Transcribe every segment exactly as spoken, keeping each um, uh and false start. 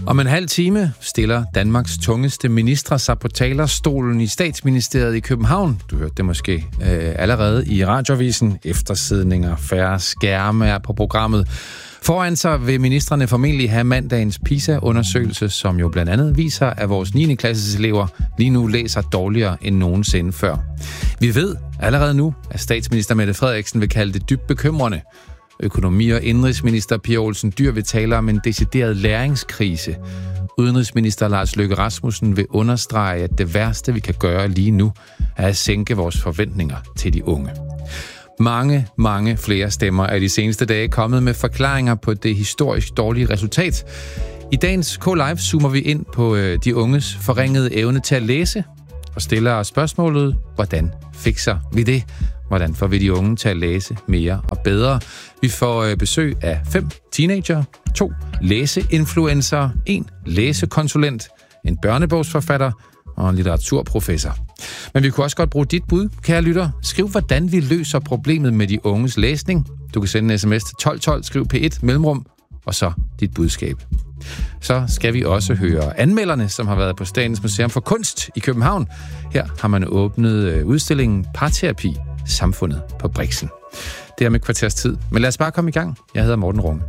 Om en halv time stiller Danmarks tungeste ministre sig på talerstolen i Statsministeriet i København. Du hørte det måske øh, allerede i radioavisen. Eftersidninger, færre skærme er på programmet. Foran sig vil ministrene formentlig have mandagens PISA-undersøgelse, som jo blandt andet viser, at vores niende klasses elever lige nu læser dårligere end nogensinde før. Vi ved allerede nu, at statsminister Mette Frederiksen vil kalde det dybt bekymrende. Økonomi- og indrigsminister Pia Olsen Dyhr vil tale om en decideret læringskrise. Udenrigsminister Lars Løkke Rasmussen vil understrege, at det værste, vi kan gøre lige nu, er at sænke vores forventninger til de unge. Mange, mange flere stemmer er de seneste dage kommet med forklaringer på det historisk dårlige resultat. I dagens K-Live zoomer vi ind på de unges forringede evne til at læse og stiller spørgsmålet, hvordan fikser vi det? Hvordan får vi de unge til at læse mere og bedre? Vi får besøg af fem teenager, to læseinfluencer, en læsekonsulent, en børnebogsforfatter og en litteraturprofessor. Men vi kunne også godt bruge dit bud, kære lytter. Skriv, hvordan vi løser problemet med de unges læsning. Du kan sende en sms til tolv tolv, skriv P et, mellemrum, og så dit budskab. Så skal vi også høre anmelderne, som har været på Statens Museum for Kunst i København. Her har man åbnet udstillingen Parterapi, samfundet på Brixen. Det er med kvarters tid. Men lad os bare komme i gang. Jeg hedder Morten Runge.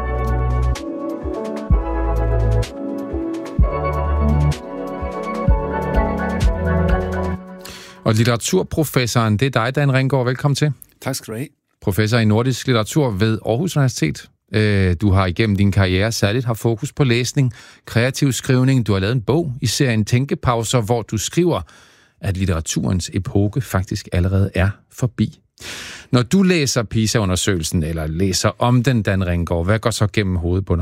Og litteraturprofessoren, det er dig, Dan Ringgaard. Velkommen til. Tak skal du have. Professor i nordisk litteratur ved Aarhus Universitet. Du har igennem din karriere særligt haft fokus på læsning, kreativ skrivning. Du har lavet en bog i serien Tænkepauser, hvor du skriver, at litteraturens epoke faktisk allerede er forbi. Når du læser PISA-undersøgelsen, eller læser om den, Dan Ringgaard, hvad går så gennem hovedet på dig?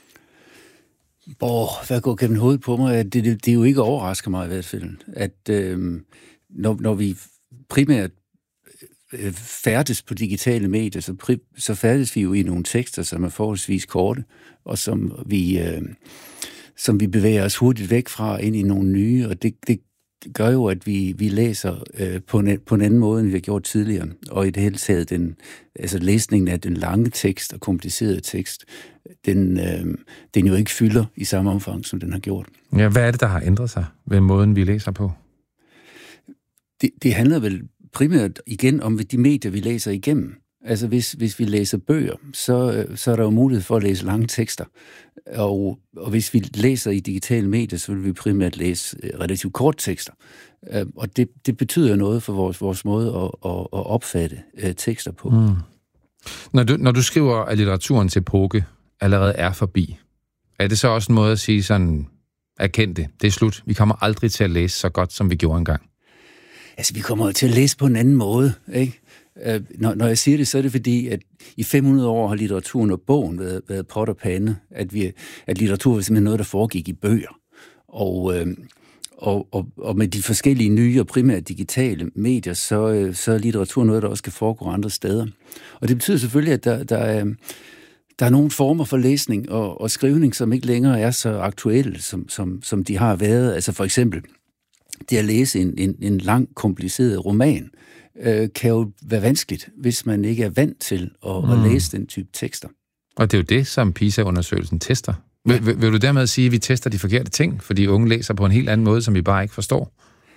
Åh, hvad går gennem hovedet på mig? Det, det, det er jo ikke overrasker mig i hvert fald, at øh, når, når vi primært øh, færdes på digitale medier, så, pri, så færdes vi jo i nogle tekster, som er forholdsvis korte, og som vi, øh, som vi bevæger os hurtigt væk fra ind i nogle nye, og det, det gør jo, at vi, vi læser øh, på, en, på en anden måde, end vi har gjort tidligere. Og i det hele taget, den, altså læsningen af den lange tekst og komplicerede tekst, den, øh, den jo ikke fylder i samme omfang, som den har gjort. Ja, hvad er det, der har ændret sig ved måden, vi læser på? Det, det handler vel primært igen om de medier, vi læser igennem. Altså hvis, hvis vi læser bøger, så, så er der jo mulighed for at læse lange tekster. Og, og hvis vi læser i digitale medier, så vil vi primært læse relativt kort tekster. Og det, det betyder noget for vores, vores måde at, at, at opfatte uh, tekster på. Mm. Når, du, når du skriver, at litteraturens epoke allerede er forbi, er det så også en måde at sige sådan, erkend det, det er slut. Vi kommer aldrig til at læse så godt, som vi gjorde engang. Altså, vi kommer til at læse på en anden måde, ikke? Når, når jeg siger det, så er det fordi, at i fem hundrede år har litteraturen og bogen været, været pot og pande, at, vi, at litteratur var simpelthen noget, der foregik i bøger. Og, øh, og, og, og med de forskellige nye og primært digitale medier, så, øh, så er litteratur noget, der også kan foregå andre steder. Og det betyder selvfølgelig, at der, der, er, der er nogle former for læsning og, og skrivning, som ikke længere er så aktuelle, som, som, som de har været. Altså for eksempel, det at læse en, en, en lang, kompliceret roman, kan jo være vanskeligt, hvis man ikke er vant til at, mm. at læse den type tekster. Og det er jo det, som PISA-undersøgelsen tester. Vil, vil, vil du dermed sige, at vi tester de forkerte ting, fordi unge læser på en helt anden måde, som vi bare ikke forstår?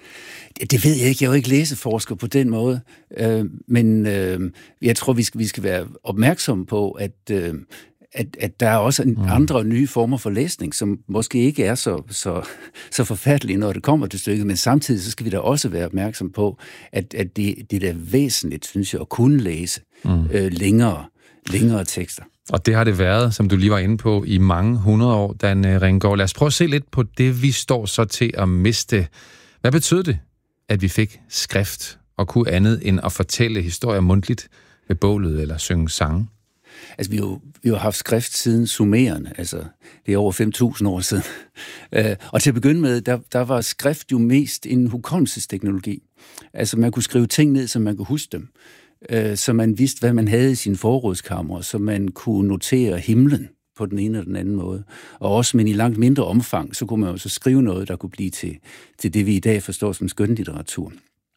Det, det ved jeg ikke. Jeg er jo ikke læseforsker på den måde. Øh, men øh, jeg tror, vi skal, vi skal være opmærksomme på, at, øh, at, at der er også en, mm. andre nye former for læsning, som måske ikke er så, så, så forfærdelige, når det kommer til stykket, men samtidig så skal vi da også være opmærksom på, at, at det, det er væsentligt, synes jeg, at kunne læse mm. øh, længere, længere tekster. Og det har det været, som du lige var inde på, i mange hundrede år, Dan Ringgaard. Lad os prøve at se lidt på det, vi står så til at miste. Hvad betød det, at vi fik skrift og kunne andet end at fortælle historier mundtligt ved bålet eller synge sange? Altså, vi har jo vi har haft skrift siden sumererne, altså det er over fem tusind år siden. Uh, og til at begynde med, der, der var skrift jo mest en hukommelsesteknologi. Altså, man kunne skrive ting ned, så man kunne huske dem. Uh, så man vidste, hvad man havde i sin forrådskammer, så man kunne notere himlen på den ene eller den anden måde. Og også, men i langt mindre omfang, så kunne man jo så skrive noget, der kunne blive til, til det, vi i dag forstår som skønlitteratur.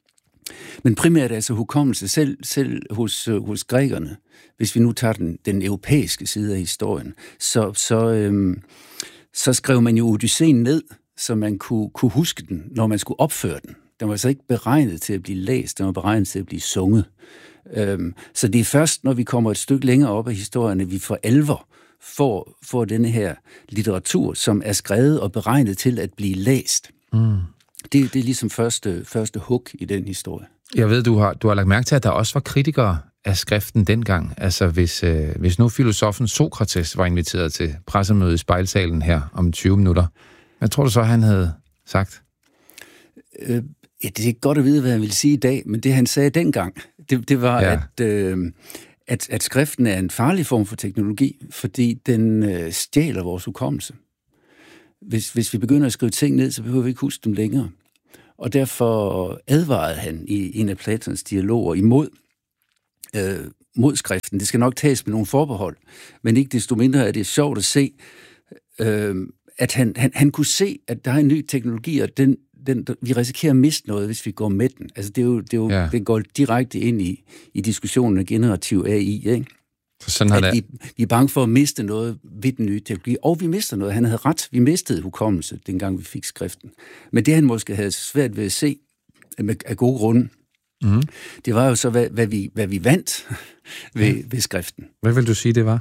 Men primært altså hukommelse, selv, selv hos, hos grækerne, hvis vi nu tager den, den europæiske side af historien, så, så, øhm, så skrev man jo Odysseen ned, så man kunne, kunne huske den, når man skulle opføre den. Den var så ikke beregnet til at blive læst, den var beregnet til at blive sunget. Øhm, så det er først, når vi kommer et stykke længere op af historien, at vi for alvor får, får denne her litteratur, som er skrevet og beregnet til at blive læst. Mm. Det, det er ligesom første, første hug i den historie. Jeg ved, du har, du har lagt mærke til, at der også var kritikere af skriften dengang. Altså, hvis, øh, hvis nu filosofen Sokrates var inviteret til pressemøde i Spejlsalen her om tyve minutter, hvad tror du så, han havde sagt? Øh, ja, det er ikke godt at vide, hvad han ville sige i dag, men det, han sagde dengang, det, det var, ja. at, øh, at, at skriften er en farlig form for teknologi, fordi den øh, stjæler vores hukommelse. Hvis, hvis vi begynder at skrive ting ned, så behøver vi ikke huske dem længere. Og derfor advarede han i en af Platons dialoger imod øh, mod skriften. Det skal nok tages med nogle forbehold, men ikke desto mindre er det sjovt at se, øh, at han, han, han kunne se, at der er en ny teknologi, og den, den, vi risikerer at miste noget, hvis vi går med den. Altså det, er jo, det, er jo, ja. det går direkte ind i, i diskussionen af generativ A I, ikke? Sådan har det. Vi, vi er bange for at miste noget ved den nye teknologi, og vi mister noget. Han havde ret. Vi mistede hukommelse, dengang vi fik skriften. Men det, han måske havde svært ved at se, med, af gode grunde, mm. det var jo så, hvad, hvad, vi, hvad vi vandt ved, mm. ved skriften. Hvad vil du sige, det var?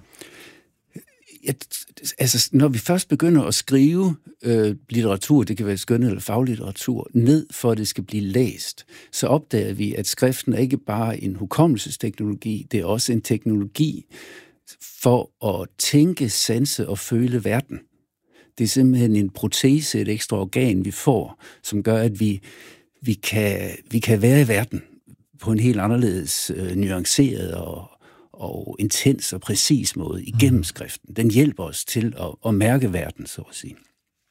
Ja, altså, når vi først begynder at skrive øh, litteratur, det kan være skøn eller faglitteratur, ned for at det skal blive læst, så opdager vi, at skriften er ikke bare en hukommelsesteknologi, det er også en teknologi for at tænke, sanse og føle verden. Det er simpelthen en protese, et ekstra organ, vi får, som gør, at vi, vi, kan, vi kan være i verden på en helt anderledes øh, nuanceret og og intens og præcis måde igennem skriften. Den hjælper os til at, at mærke verden, så at sige.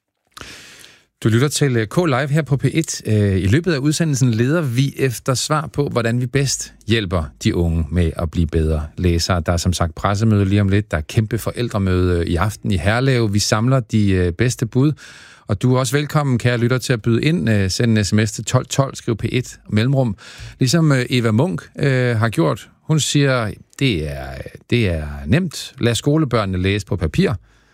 Du lytter til K-Live her på P et. I løbet af udsendelsen leder vi efter svar på, hvordan vi bedst hjælper de unge med at blive bedre læsere. Der er som sagt pressemøde lige om lidt. Der er kæmpe forældremøde i aften i Herlev. Vi samler de bedste bud. Og du er også velkommen, kære lytter, til at byde ind. Send en sms til tolv tolv, skriv P et mellemrum. Ligesom Eva Munk øh, har gjort. Hun siger, det er, det er nemt. Lad skolebørnene læse på papir.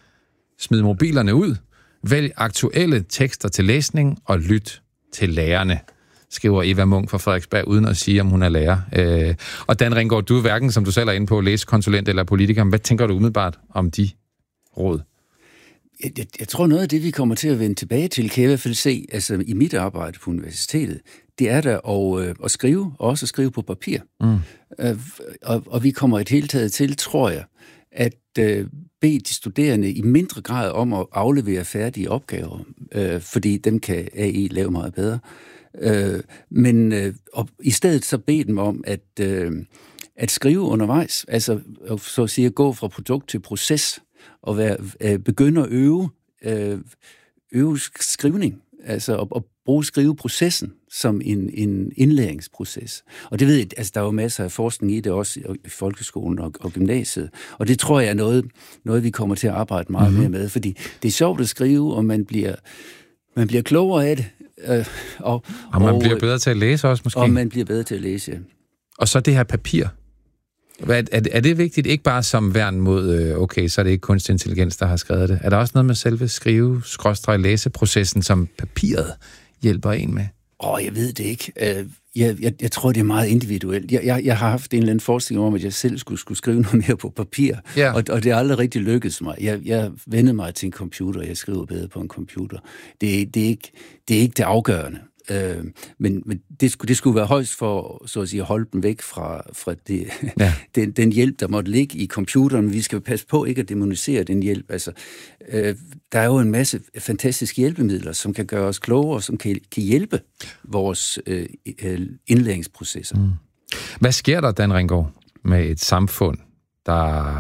Smid mobilerne ud. Vælg aktuelle tekster til læsning og lyt til lærerne, skriver Eva Munk fra Frederiksberg, uden at sige, om hun er lærer. Øh, og Dan Ringgaard, du er hverken, som du selv er inde på, læsekonsulent eller politiker. Hvad tænker du umiddelbart om de råd? Jeg, jeg, jeg tror, noget af det, vi kommer til at vende tilbage til, kan jeg i hvert fald se, altså i mit arbejde på universitetet, det er der at, øh, at skrive, og også at skrive på papir. Mm. Øh, og, og vi kommer et hele taget til, tror jeg, at øh, bede de studerende i mindre grad om at aflevere færdige opgaver, øh, fordi dem kan A I lave meget bedre. Øh, men øh, og i stedet så bede dem om at, øh, at skrive undervejs, altså så at sige, gå fra produkt til proces, og være, øh, begynde at øve, øh, øve skrivning, altså at, at bruge skriveprocessen som en, en indlæringsproces. Og det ved jeg, altså der er jo masser af forskning i det også i folkeskolen og, og gymnasiet, og det tror jeg er noget, noget vi kommer til at arbejde meget mm-hmm. mere med, fordi det er sjovt at skrive, og man bliver, man bliver klogere af det. Øh, og, og man og, bliver bedre til at læse også, måske? Og man bliver bedre til at læse, ja. Og så det her papir. Er, er det vigtigt, ikke bare som værn mod, okay, så er det ikke kunstig intelligens, der har skrevet det? Er der også noget med selve skrive-læseprocessen, som papiret hjælper en med? Åh, oh, jeg ved det ikke. Jeg, jeg, jeg tror, det er meget individuelt. Jeg, jeg, jeg har haft en eller anden forestilling om, at jeg selv skulle, skulle skrive noget mere på papir, ja. og, og det er aldrig rigtig lykkedes mig. Jeg, jeg vendte mig til en computer, og jeg skriver bedre på en computer. Det, det, er, ikke, det er ikke det afgørende. Øh, men men det, skulle, det skulle være højst for, så at sige, at holde dem væk fra, fra det, ja. den, den hjælp, der måtte ligge i computeren. Vi skal passe på ikke at demonisere den hjælp. Altså, øh, der er jo en masse fantastiske hjælpemidler, som kan gøre os klogere, som kan, kan hjælpe vores øh, indlæringsprocesser. Mm. Hvad sker der, Dan Ringgaard, med et samfund, der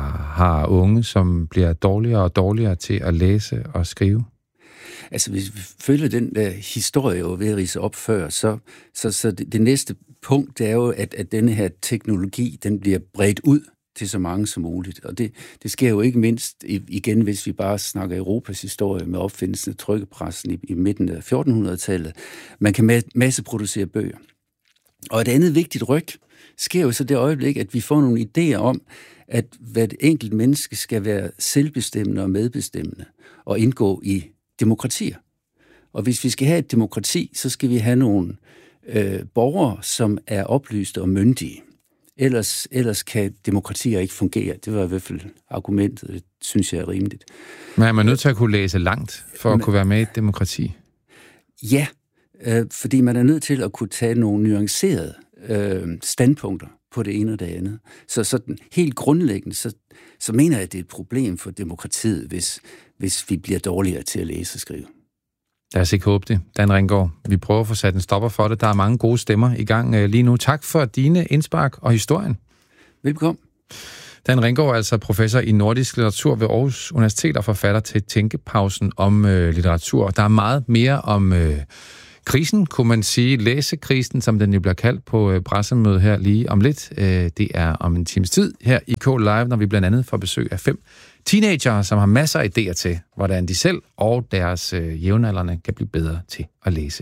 har unge, som bliver dårligere og dårligere til at læse og skrive? Altså, hvis vi følger den der historie jo ved at rise op før, så, så, så det, det næste punkt, det er jo, at, at denne her teknologi, den bliver bredt ud til så mange som muligt. Og det, det sker jo ikke mindst igen, hvis vi bare snakker Europas historie med opfindelsen af trykkepressen i, i midten af fjortenhundredetallet. Man kan masseproducere bøger. Og et andet vigtigt ryg, sker jo så det øjeblik, at vi får nogle idéer om, at hvert enkelt menneske skal være selvbestemmende og medbestemmende og indgå i demokratier. Og hvis vi skal have et demokrati, så skal vi have nogle øh, borgere, som er oplyste og myndige. Ellers, ellers kan demokratier ikke fungere. Det var i hvert fald argumentet, det synes jeg er rimeligt. Men er man nødt til at kunne læse langt, for at Men, kunne være med i et demokrati? Ja, øh, fordi man er nødt til at kunne tage nogle nuancerede øh, standpunkter på det ene og det andet. Så sådan helt grundlæggende, så, så mener jeg, at det er et problem for demokratiet, hvis, hvis vi bliver dårligere til at læse og skrive. Lad os ikke håbe det, Dan Ringgaard. Vi prøver at få sat en stopper for det. Der er mange gode stemmer i gang lige nu. Tak for dine indspark og historien. Velkommen. Dan Ringgaard er altså professor i nordisk litteratur ved Aarhus Universitet og forfatter til Tænkepausen om øh, litteratur. Der er meget mere om øh, krisen, kunne man sige. Læsekrisen, som den jo bliver kaldt på øh, pressemødet her lige om lidt. Øh, det er om en times tid her i K Live, når vi blandt andet får besøg af fem teenagere, som har masser af idéer til, hvordan de selv og deres øh, jævnaldrende kan blive bedre til at læse.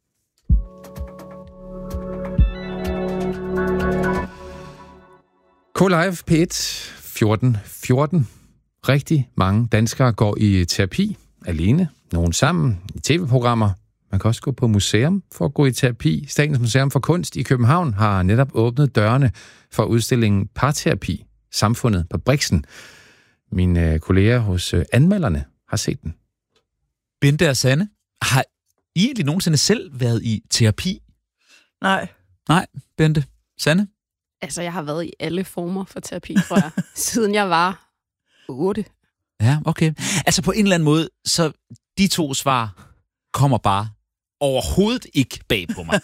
K-Live P et fjorten fjorten. Rigtig mange danskere går i terapi alene, nogen sammen, i tv-programmer. Man kan også gå på museum for at gå i terapi. Statens Museum for Kunst i København har netop åbnet dørene for udstillingen Parterapi, Samfundet på Brixen. Mine kolleger hos Anmelderne har set den. Bente og Sanne, har I egentlig nogensinde selv været i terapi? Nej. Nej, Bente. Sanne? Altså, jeg har været i alle former for terapi, tror jeg, siden jeg var otte. Ja, okay. Altså på en eller anden måde, så de to svar kommer bare overhovedet ikke bag på mig.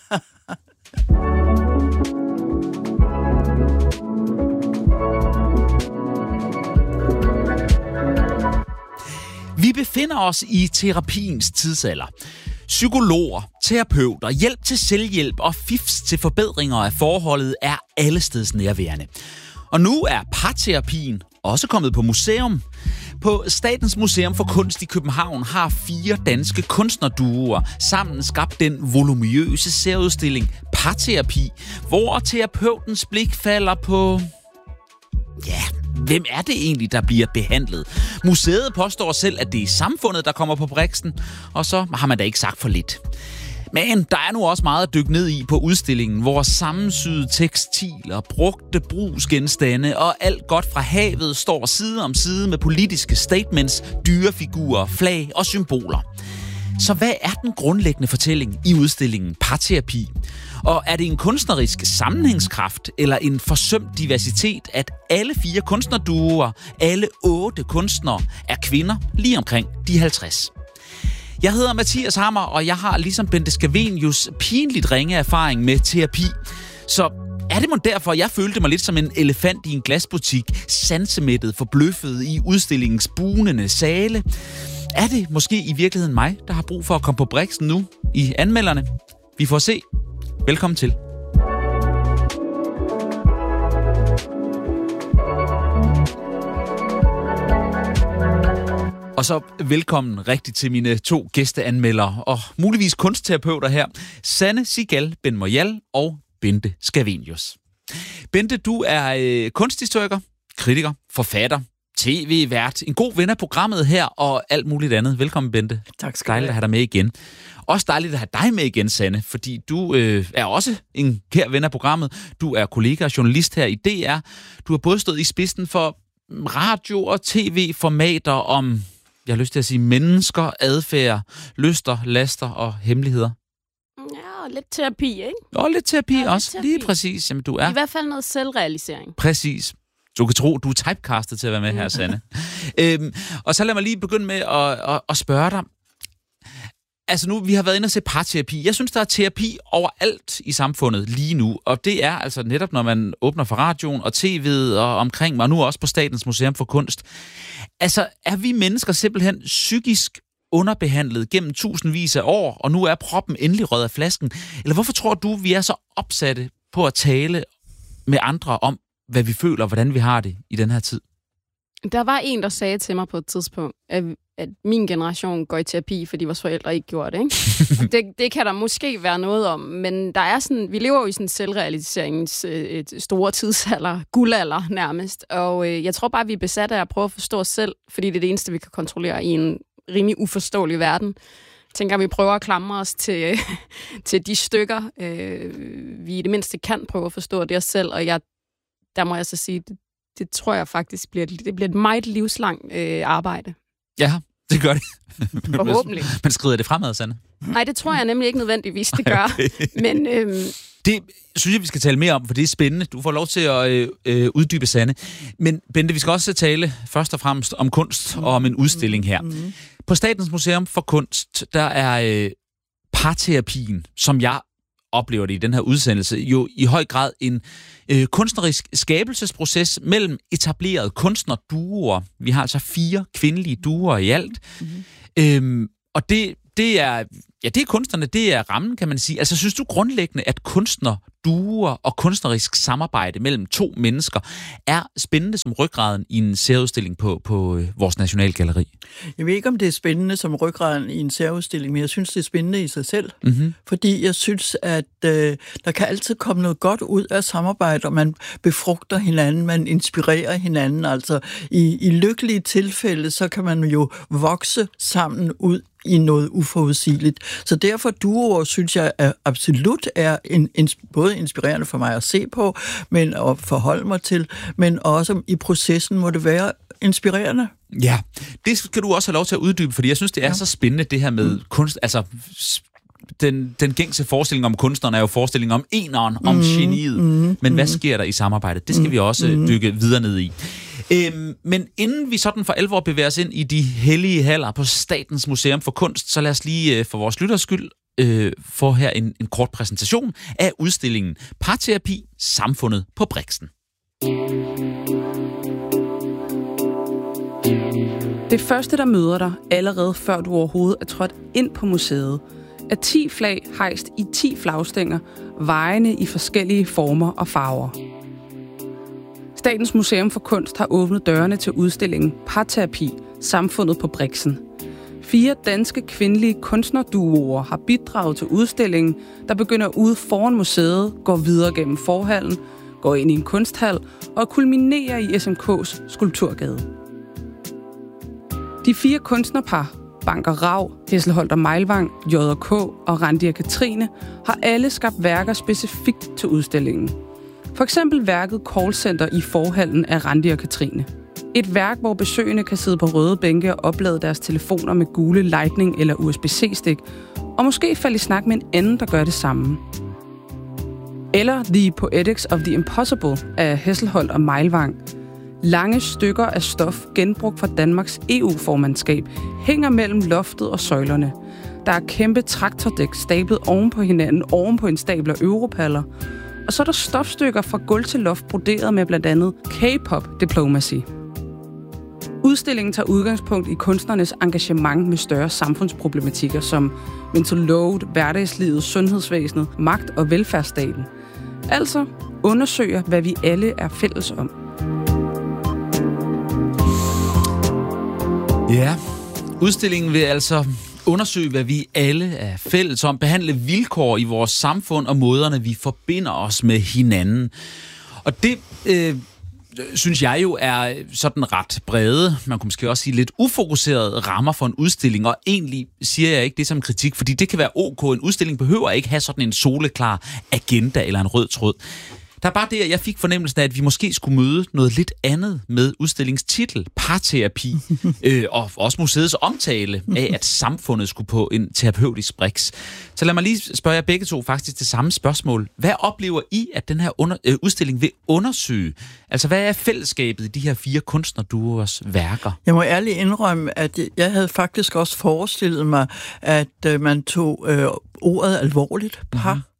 Vi befinder os i terapiens tidsalder. Psykologer, terapeuter, hjælp til selvhjælp og fifs til forbedringer af forholdet er allesteds nærværende. Og nu er parterapien også kommet på museum. På Statens Museum for Kunst i København har fire danske kunstnerduoer sammen skabt den voluminøse særudstilling Parterapi, hvor terapeutens blik falder på... Ja, hvem er det egentlig, der bliver behandlet? Museet påstår selv, at det er samfundet, der kommer på Brixen, og så har man da ikke sagt for lidt. Men der er nu også meget at dykke ned i på udstillingen, hvor sammensyede tekstiler, brugte brugsgenstande og alt godt fra havet står side om side med politiske statements, dyrefigurer, flag og symboler. Så hvad er den grundlæggende fortælling i udstillingen Parterapi? Og er det en kunstnerisk sammenhængskraft eller en forsømt diversitet, at alle fire kunstnerduoer, alle otte kunstnere, er kvinder lige omkring de halvtreds? Jeg hedder Mathias Hammer, og jeg har ligesom Bente Scavenius pinligt ringe erfaring med terapi. Så er det mon derfor, jeg følte mig lidt som en elefant i en glasbutik, sansemættet, forbløffet i udstillingens bugnende sale? Er det måske i virkeligheden mig, der har brug for at komme på Brixen nu i Anmelderne? Vi får se. Velkommen til. Og så velkommen rigtig til mine to gæsteanmeldere og muligvis kunstterapeuter her. Sanne Sigal Ben-Moyal og Bente Scavenius. Bente, du er øh, kunsthistoriker, kritiker, forfatter, tv-vært, en god ven af programmet her og alt muligt andet. Velkommen, Bente. Tak skal du have. Dejligt at have dig med igen. Også dejligt at have dig med igen, Sanne, fordi du øh, er også en kær ven af programmet. Du er kollega og journalist her i D R. Du har både stået i spidsen for radio- og tv-formater om, jeg har lyst til at sige, mennesker, adfærd, lyster, laster og hemmeligheder. Ja, og lidt terapi, ikke? Og lidt terapi ja, også. Terapi. Lige præcis. Jamen, du er. I hvert fald noget selvrealisering. Præcis. Du kan tro, du er typecastet til at være med her, Sanne. øhm, og så lad mig lige begynde med at, at, at spørge dig. Altså nu, vi har været inde og se parterapi. Jeg synes, der er terapi overalt i samfundet lige nu. Og det er altså netop, når man åbner for radioen og tv'et og omkring mig, og nu også på Statens Museum for Kunst. Altså, er vi mennesker simpelthen psykisk underbehandlet gennem tusindvis af år, og nu er proppen endelig rød af flasken? Eller hvorfor tror du, vi er så opsatte på at tale med andre om, hvad vi føler og hvordan vi har det i den her tid? Der var en, der sagde til mig på et tidspunkt, at, at min generation går i terapi, fordi vores forældre ikke gjorde det. Ikke? det, det kan der måske være noget om, men der er sådan, vi lever jo i sådan en selvrealiseringens øh, store tidsalder, guldalder nærmest, og øh, jeg tror bare, vi er besat af at prøve at forstå os selv, fordi det er det eneste, vi kan kontrollere i en rimelig uforståelig verden. Jeg tænker, at vi prøver at klamre os til, til de stykker, øh, vi i det mindste kan prøve at forstå det os selv, og jeg, der må jeg så sige, det, det tror jeg faktisk bliver, det bliver et meget livslang øh, arbejde. Ja, det gør det. Forhåbentlig. Men skrider det fremad, Sanne? Nej, det tror jeg nemlig ikke nødvendigvis, det gør. Okay. Men øhm... det synes jeg, vi skal tale mere om, for det er spændende. Du får lov til at øh, øh, uddybe, Sanne. Men Bente, vi skal også tale først og fremmest om kunst og om en udstilling her. Mm-hmm. På Statens Museum for Kunst, der er øh, parterapien, som jeg oplever det i den her udsendelse, jo i høj grad en øh, kunstnerisk skabelsesproces mellem etablerede kunstnerduoer. Vi har altså fire kvindelige duoer i alt. Mm-hmm. Øhm, og det, det er ja, det er kunstnerne, det er rammen, kan man sige. Altså, synes du grundlæggende, at kunstnerduoer og kunstnerisk samarbejde mellem to mennesker er spændende som ryggraden i en særudstilling på, på øh, vores Nationalgalleri? Jeg ved ikke, om det er spændende som ryggraden i en særudstilling, men jeg synes, det er spændende i sig selv. Mm-hmm. Fordi jeg synes, at øh, der kan altid komme noget godt ud af samarbejde, og man befrugter hinanden, man inspirerer hinanden. Altså, i, i lykkelige tilfælde, så kan man jo vokse sammen ud i noget uforudsigeligt. Så derfor duoer, synes jeg, er absolut er en, en, både inspirerende for mig at se på, men at forholde mig til, men også i processen må det være inspirerende. Ja, det skal du også have lov til at uddybe, fordi jeg synes, det er ja. så spændende, det her med mm. kunst, altså den, den gængse forestilling om kunstneren er jo forestilling om eneren, mm. om geniet, mm. men hvad sker der i samarbejdet? Det skal mm. vi også mm. dykke videre ned i. Øhm, men inden vi sådan for alvor bevæger os ind i de hellige haller på Statens Museum for Kunst, så lad os lige øh, for vores lytters skyld øh, få her en, en kort præsentation af udstillingen Parterapi, samfundet på Brixen. Det første, der møder dig, allerede før du overhovedet er trådt ind på museet, er ti flag hejst i ti flagstænger, vejende i forskellige former og farver. Statens Museum for Kunst har åbnet dørene til udstillingen Parterapi, samfundet på Brixen. Fire danske kvindelige kunstnerduoer har bidraget til udstillingen, der begynder ude foran museet, går videre gennem forhallen, går ind i en kunsthal og kulminerer i S M K's Skulpturgade. De fire kunstnerpar, Banker Rav, Hesselholt og Meilvang, J og K og Randi og Katrine, har alle skabt værker specifikt til udstillingen. For eksempel værket Callcenter i forhallen af Randi og Katrine. Et værk, hvor besøgende kan sidde på røde bænke og oplade deres telefoner med gule Lightning eller U S B C-stik, og måske falde i snak med en anden, der gør det samme. Eller The Poetics of the Impossible af Hesselholt og Meilvang. Lange stykker af stof, genbrugt fra Danmarks E U-formandskab, hænger mellem loftet og søjlerne. Der er kæmpe traktordæk stablet oven på hinanden, oven på en stabel af europaller. Og så er der stofstykker fra gulv til loft broderet med blandt andet K-pop diplomacy. Udstillingen tager udgangspunkt i kunstnernes engagement med større samfundsproblematikker som mental load, hverdagslivet, sundhedsvæsenet, magt og velfærdsstaten. Altså undersøger, hvad vi alle er fælles om. Ja, udstillingen vil altså undersøge, hvad vi alle er fælles om, behandle vilkår i vores samfund og måderne, vi forbinder os med hinanden. Og det øh, synes jeg jo er sådan ret brede, man kunne måske også sige lidt ufokuserede rammer for en udstilling, og egentlig siger jeg ikke det som kritik, fordi det kan være ok. En udstilling behøver ikke have sådan en soleklar agenda eller en rød tråd. Der er bare det, at jeg fik fornemmelsen af, at vi måske skulle møde noget lidt andet med udstillingstitel, parterapi, øh, og også museets omtale af, at samfundet skulle på en terapeutisk briks. Så lad mig lige spørge jer begge to faktisk det samme spørgsmål. Hvad oplever I, at den her under, øh, udstilling vil undersøge? Altså, hvad er fællesskabet i de her fire kunstnerduoers værker? Jeg må ærligt indrømme, at jeg havde faktisk også forestillet mig, at øh, man tog øh, ordet alvorligt, par. Mm-hmm.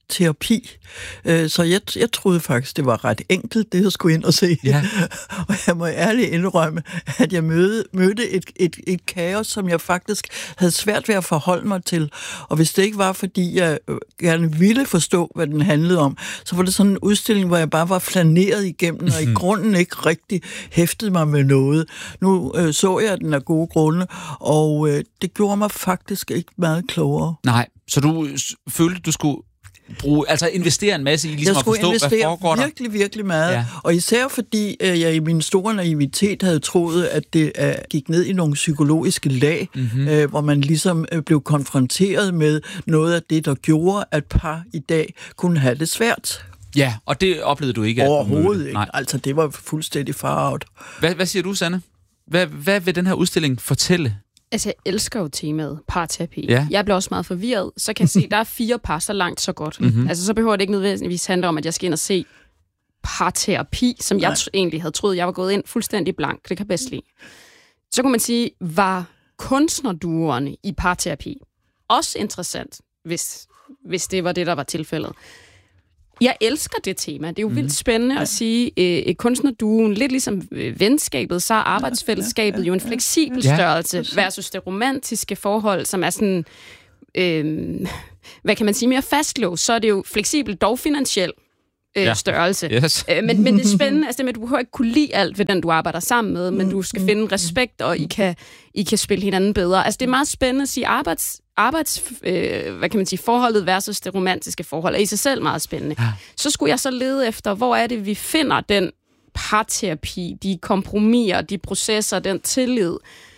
terapi. Øh, så jeg, jeg troede faktisk, det var ret enkelt, det jeg skulle ind og se. Ja. Og jeg må ærligt indrømme, at jeg mødte, mødte et, et, et kaos, som jeg faktisk havde svært ved at forholde mig til. Og hvis det ikke var, fordi jeg gerne ville forstå, hvad den handlede om, så var det sådan en udstilling, hvor jeg bare var flaneret igennem, og i grunden ikke rigtig hæftede mig med noget. Nu øh, så jeg den af gode grunde, og øh, det gjorde mig faktisk ikke meget klogere. Nej, så du følte, du skulle bruge, altså investere en masse i ligesom at forstå, hvad foregår der? virkelig, virkelig meget. Ja. Og især fordi øh, jeg i min store naivitet havde troet, at det øh, gik ned i nogle psykologiske lag, mm-hmm. øh, hvor man ligesom øh, blev konfronteret med noget af det, der gjorde, at par i dag kunne have det svært. Ja, og det oplevede du ikke? Overhovedet ikke. Nej. Altså, det var fuldstændig farvet. Hvad, hvad siger du, Sanne? Hvad, hvad vil den her udstilling fortælle? Altså, jeg elsker jo temaet parterapi. Ja. Jeg blev også meget forvirret. Så kan jeg se, der er fire par, så langt, så godt. Mm-hmm. Altså, så behøver det ikke nødvendigvis handle om, at jeg skal ind og se parterapi, som Nej. jeg t- egentlig havde troet, jeg var gået ind fuldstændig blank. Det kan jeg bedst lide. Så kunne man sige, var kunstnerduerne i parterapi også interessant, hvis, hvis det var det, der var tilfældet. Jeg elsker det tema. Det er jo mm. vildt spændende ja. at sige, øh, kunstnerduen, lidt ligesom øh, venskabet, så er arbejdsfællesskabet ja, ja, ja, jo en fleksibel ja. størrelse versus det romantiske forhold, som er sådan, øh, hvad kan man sige, mere fastlåst. Så er det jo fleksibelt, dog finansiel øh, ja. størrelse. Yes. Øh, men, men det er spændende, altså det med, at du behøver ikke kunne lide alt ved den, du arbejder sammen med, men du skal finde respekt, og I kan, I kan spille hinanden bedre. Altså det er meget spændende at sige, arbejds arbejds, øh, hvad kan man sige, forholdet versus det romantiske forhold er i sig selv meget spændende. Ja. Så skulle jeg så lede efter, hvor er det, vi finder den parterapi, de kompromiser, de processer, den tillid.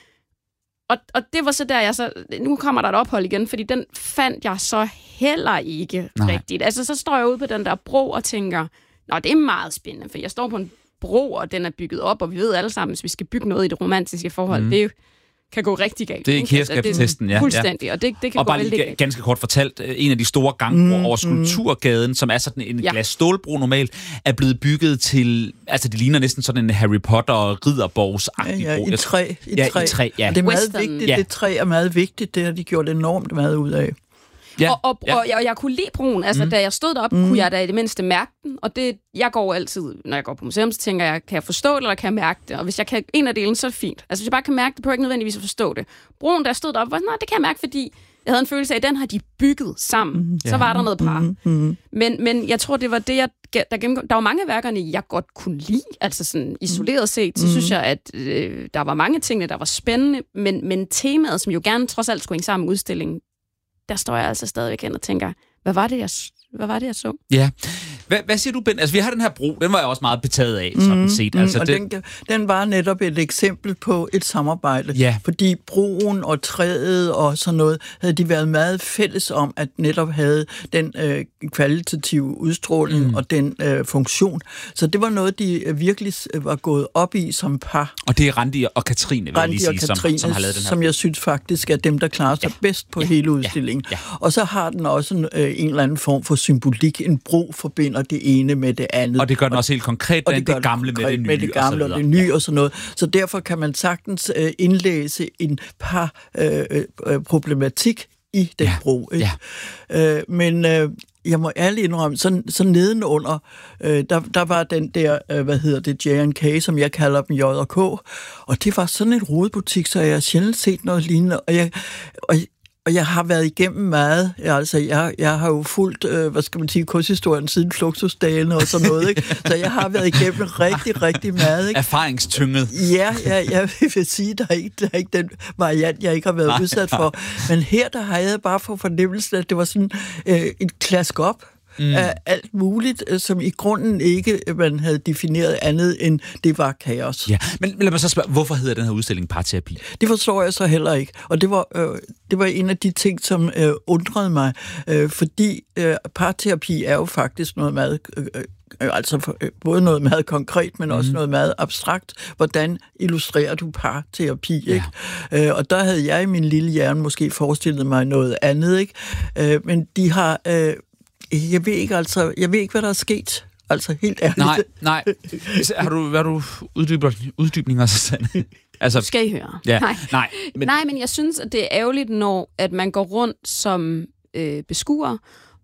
Og, og det var så der, jeg så... Nu kommer der et ophold igen, fordi den fandt jeg så heller ikke Nej. rigtigt. Altså, så står jeg ude på den der bro og tænker, nå, det er meget spændende, for jeg står på en bro, og den er bygget op, og vi ved alle sammen, hvis vi skal bygge noget i det romantiske forhold, mm. det er jo kan gå rigtig galt. Det er kærskabstesten, ja. Fuldstændig, ja. og det, det kan og gå bare vældig lige galt. Ganske kort fortalt, en af de store gangbroer mm, over Skulpturgaden, som er sådan en ja. glas-stålbro normalt, er blevet bygget til, altså det ligner næsten sådan en Harry Potter og ridderborgs-agtig ja, ja, bro. i træ. I ja, træ. i træ, ja. Og det er meget Western. vigtigt, ja. det træ er meget vigtigt, det har de gjort enormt meget ud af. Ja, og, og, ja. og, jeg, og jeg kunne lide broen. Altså, mm. da jeg stod derop, mm. kunne jeg da i det mindste mærke den. Og det, jeg går altid, når jeg går på museum, så tænker jeg, kan jeg forstå det, eller kan jeg mærke det? Og hvis jeg kan en af delene, så er det fint. Altså, hvis jeg bare kan mærke det, behøver jeg ikke nødvendigvis at forstå det. Broen, da jeg stod deroppe, var nej, det kan jeg mærke, fordi jeg havde en følelse af, at den har de bygget sammen. Mm. Så ja. var der noget par. Mm. Mm. Men, men jeg tror, det var det, jeg... Der, gennem, der var mange af værkerne, jeg godt kunne lide. Altså sådan isoleret set, så mm. synes jeg, at øh, der var mange ting, der var spændende. Men, men temaet, som jo gerne trods alt skulle hænge sammen med udstillingen, der står jeg altså stadigvæk hen og tænker, hvad var det, jeg, hvad var det, jeg så? Ja. Hvad, hvad siger du, Ben? Altså, vi har den her bro, den var jeg også meget betaget af, sådan mm, set. Altså, og det... den, den var netop et eksempel på et samarbejde. Ja. Fordi broen og træet og sådan noget, havde de været meget fælles om, at netop havde den øh, kvalitative udstråling mm. og den øh, funktion. Så det var noget, de virkelig var gået op i som par. Og det er Randi og Katrine, vil Randi jeg lige sige, Katrine, som, som har lavet den her som bro. jeg synes faktisk er dem, der klarer sig ja. bedst på ja. hele udstillingen. Ja. Ja. Og så har den også en, øh, en eller anden form for symbolik. En bro forbinder det ene med det andet. Og det gør den også helt konkret, og det, det gamle med det nye, med det gamle og, og det nye ja. og sådan noget. Så derfor kan man sagtens øh, indlæse en par øh, øh, problematik i den ja. bro. Ikke? Ja. Øh, men øh, jeg må ærligt indrømme, så, så nedenunder, øh, der, der var den der, øh, hvad hedder det, J and K, som jeg kalder dem J og K, og det var sådan en rodebutik, så jeg har sjældent set noget lignende, og jeg, og Og jeg har været igennem meget. Altså, jeg, jeg har jo fulgt, øh, hvad skal man sige, kunsthistorien siden Fluxusdagene og sådan noget, ikke? Så jeg har været igennem rigtig, rigtig meget, ikke? Erfaringstynget. Ja, ja, jeg vil sige, der er ikke, der er ikke den variant, jeg ikke har været nej, udsat for. Men her, der har jeg bare for fornemmelsen, at det var sådan øh, et klask op. Mm. Af alt muligt, som i grunden ikke man havde defineret andet, end det var kaos. Ja, men lad mig så spørge, hvorfor hedder den her udstilling parterapi? Det forstår jeg så heller ikke. Og det var, øh, det var en af de ting, som øh, undrede mig, øh, fordi øh, parterapi er jo faktisk noget meget... Øh, altså både noget meget konkret, men også mm. noget meget abstrakt. Hvordan illustrerer du parterapi, ikke? Ja. Øh, og der havde jeg i min lille hjerne måske forestillet mig noget andet, ikke? Øh, men de har... Øh, Jeg ved ikke, altså, jeg ved ikke, hvad der er sket. Altså, helt ærligt. Nej, nej. Har du, hvad har du uddyber, uddybninger, Susanne? Altså, skal I høre? Ja, nej. Nej, men... nej, men jeg synes, at det er ærgerligt, når at man går rundt som øh, beskuer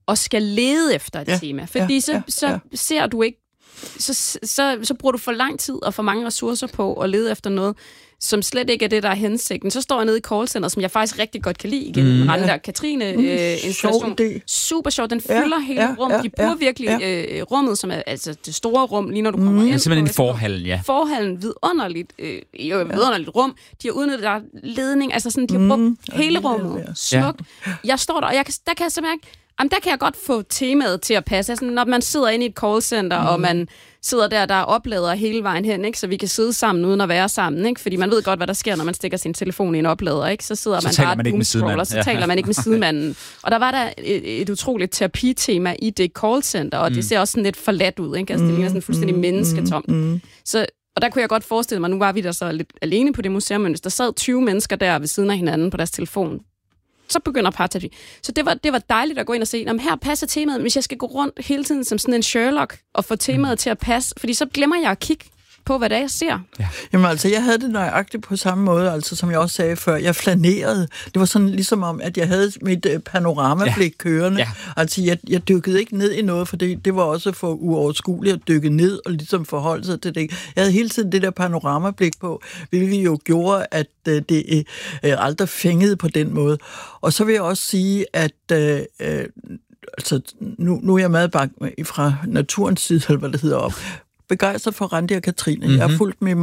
og skal lede efter et ja, tema. Fordi ja, så, ja, så ja. ser du ikke, så, så, så bruger du for lang tid og for mange ressourcer på at lede efter noget, som slet ikke er det, der er hensigten. Så står jeg nede i callcenter, som jeg faktisk rigtig godt kan lide igen. Mm. Randa og Katrine mm, øh, installation. Super sjov. Den fylder ja, hele ja, rummet. De bruger ja, virkelig ja. øh, rummet, som er altså det store rum, lige når du kommer mm. ind. Det er simpelthen en forhallen, ja. Forhallen, vidunderligt, øh, jo, vidunderligt rum. De har udnyttet der ledning, altså sådan, de har brugt mm. hele rummet. Smukt. Ja. Jeg står der, og jeg kan, der kan jeg simpelthen ikke... Jamen, der kan jeg godt få temaet til at passe. Altså, når man sidder inde i et callcenter, mm. og man sidder der, der er oplader hele vejen hen, ikke? Så vi kan sidde sammen uden at være sammen. Ikke? Fordi man ved godt, hvad der sker, når man stikker sin telefon i en oplader. Ikke? Så sidder så man taler bare man ikke med sidemanden. Så taler man ikke med sidemanden. Og der var der et, et utroligt terapitema i det callcenter, og mm. det ser også sådan lidt forladt ud. Ikke? Altså, det ligner sådan fuldstændig mennesketomt. Mm. Så, og der kunne jeg godt forestille mig, nu var vi der så lidt alene på det museum, men hvis der sad tyve mennesker der ved siden af hinanden på deres telefon, så begynder parterapi. Så det var, det var dejligt at gå ind og se, jamen her passer temaet, hvis jeg skal gå rundt hele tiden som sådan en Sherlock og få temaet mm. til at passe, fordi så glemmer jeg at kigge på, hvad det er, jeg ser. Ja. Jamen altså, jeg havde det nøjagtigt på samme måde, altså som jeg også sagde før. Jeg flanerede. Det var sådan ligesom om, at jeg havde mit uh, panoramablik ja. kørende. Ja. Altså, jeg, jeg dykkede ikke ned i noget, for det, det var også for uoverskueligt at dykke ned og ligesom forholde sig til det. Jeg havde hele tiden det der panoramablik på, hvilket jo gjorde, at uh, det uh, aldrig fængede på den måde. Og så vil jeg også sige, at uh, uh, altså, nu, nu er jeg meget bange fra naturens side, eller hvad det hedder op, begejstret for Randi og Katrine. Mm-hmm. Jeg har fulgt med